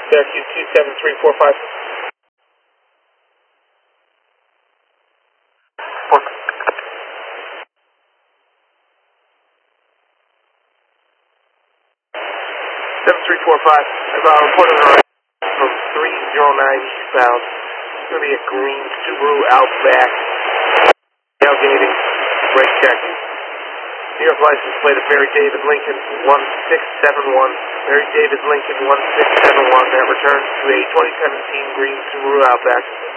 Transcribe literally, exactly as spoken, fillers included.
Syracuse two seven three four five. seven three four five, uh, reporting on from three zero nine eastbound. It's going to be a green Subaru Outback, tailgating, brake check. New York license plate of Mary David Lincoln one six seven one, Mary David Lincoln one six seven one, that returns to a twenty seventeen green Subaru Outback.